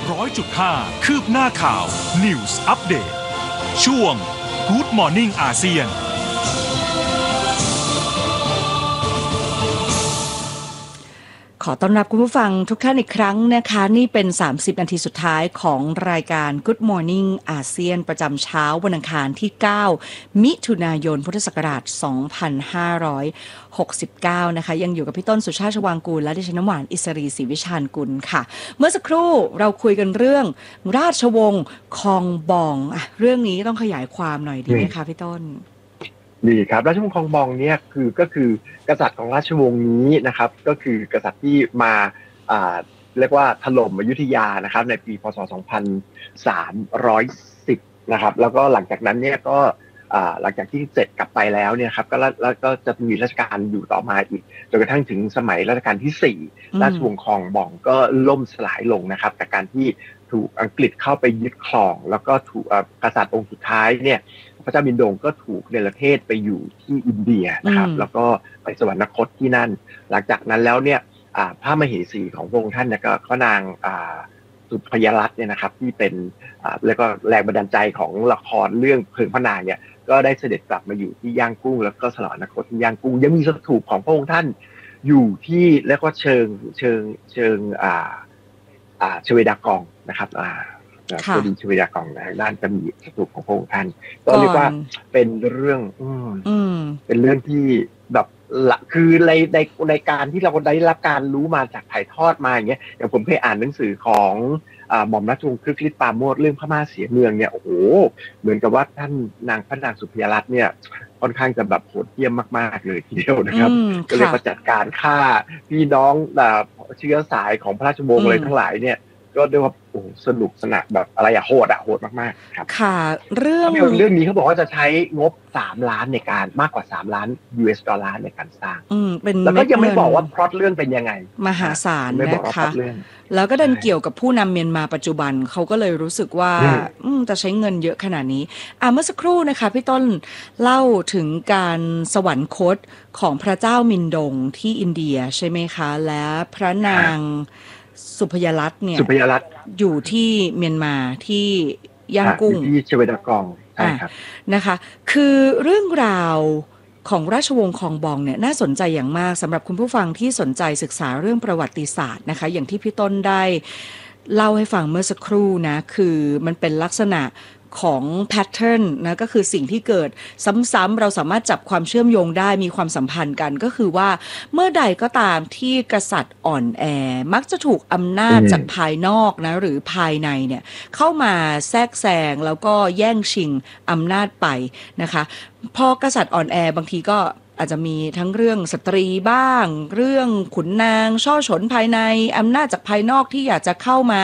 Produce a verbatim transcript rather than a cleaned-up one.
ร้อยจุดห้า คืบหน้าข่าว News Update ช่วง Good Morning อาเซียนขอต้อนรับคุณผู้ฟังทุกท่านอีกครั้งนะคะนี่เป็นสามสิบนาทีสุดท้ายของรายการ Good Morning อาเซียนประจำเช้าวันอังคารที่เก้ามิถุนายนพุทธศักราชสองพันห้าร้อยหกสิบเก้านะคะยังอยู่กับพี่ต้นสุชาติชวางกูลและดิฉันน้ำหวานอิสรีศรีวิชาญกุลค่ะเมื่อสักครู่เราคุยกันเรื่องราชวงศ์คองบองอ่ะเรื่องนี้ต้องขยายความหน่อยดีไหมคะพี่ต้นดีครับราชวงศ์คองบองเนี่ยคือก็คือกษัตริย์ของราชวงศ์นี้นะครับก็คือกษัตริย์ที่มาอ่าเรียกว่าถล่มอยุธยานะครับในปีพ.ศ. สองพันสามร้อยสิบนะครับแล้วก็หลังจากนั้นเนี่ยก็อ่าหลังจากที่เสร็จกลับไปแล้วเนี่ยครับก็แล้วก็จะมีราชการอยู่ต่อมาอีกจนกระทั่งถึงสมัยรัชกาลที่สี่ราชวงศ์คองบองก็ล่มสลายลงนะครับจากการที่ถูกอังกฤษเข้าไปยึดครองแล้วก็ถูกกษัตริย์องค์สุดท้ายเนี่ยพระเจ้ามินโดงก็ถูกเนรเทศไปอยู่ที่อินเดียนะครับแล้วก็ไปสวรรคตที่นั่นหลังจากนั้นแล้วเนี่ยพระมเหสีของพระองค์ท่านเนี่ยก็ก็นางสุพยรัตน์เนี่ยนะครับที่เป็นแล้วก็แรงบันดาลใจของละครเรื่องเพลิงพระนางเนี่ยก็ได้เสด็จกลับมาอยู่ที่ย่างกุ้งแล้วก็สวรรคตที่ย่างกุ้งยังมีสถูปของพระองค์ท่านอยู่ที่แล้วก็เชิงเชิงเชิงอ่าอ่าชเวดากองนะครับอ่าตัวดีชเวดากองนะด้านจะมีสถูปของพระองค์ท่านก็เรียกว่าเป็นเรื่องอืมเป็นเรื่องที่แบบละคือในในในการที่เราได้รับการรู้มาจากถ่ายทอดมาอย่างเงี้ยอย่างผมเคยอ่านหนังสือของอ่าหม่อมราชวงศ์ครึกฤทธิ์ปราโมชเรื่องพม่าเสียเมืองเนี่ยโอ้โหเหมือนกับว่าท่านนางพระนางสุพยรัตน์เนี่ยค่อนข้างจะแบบโหดเหี้ยมมากๆเลยทีเดียวนะครับก็เลยจัดการฆ่าพี่น้องเชื้อสายของพระราชวงศ์เลยทั้งหลายเนี่ยก็เรียกว่าโอ้สนุกสนานแบบอะไรอะโหดอะโหดมากๆครับค่ะเรื่องเรื่องนี้เขาบอกว่าจะใช้งบสามล้านในการมากกว่าสามล้าน ยู เอส ดอลลาร์ในการสร้างอืมเป็นแล้วก็ยังไม่บอกว่าพล็อตเรื่องเป็นยังไงมหาศาลนะคะแล้วก็ดันเกี่ยวกับผู้นำเมียนมาปัจจุบันเขาก็เลยรู้สึกว่าอืมจะใช้เงินเยอะขนาดนี้อ่ะเมื่อสักครู่นะคะพี่ต้นเล่าถึงการสวรรคตของพระเจ้ามินดงที่อินเดียใช่ไหมคะและพระนางสุพยรัตน์เนี่ยสุพยรัตน์อยู่ที่เมียนมาที่ย่างกุ้งที่ชเวดากองใช่ครับนะคะคือเรื่องราวของราชวงศ์คองบองเนี่ยน่าสนใจอย่างมากสำหรับคุณผู้ฟังที่สนใจศึกษาเรื่องประวัติศาสตร์นะคะอย่างที่พี่ต้นได้เล่าให้ฟังเมื่อสักครู่นะคือมันเป็นลักษณะของแพทเทิร์นนะก็คือสิ่งที่เกิดซ้ำๆเราสามารถจับความเชื่อมโยงได้มีความสัมพันธ์กันก็คือว่าเมื่อใดก็ตามที่กษัตริย์อ่อนแอมักจะถูกอำนาจจากภายนอกนะหรือภายในเนี่ยเข้ามาแทรกแซงแล้วก็แย่งชิงอำนาจไปนะคะพอกษัตริย์อ่อนแอบางทีก็อาจจะมีทั้งเรื่องสตรีบ้างเรื่องขุนนางช่อฉนภายในอำนาจจากภายนอกที่อยากจะเข้ามา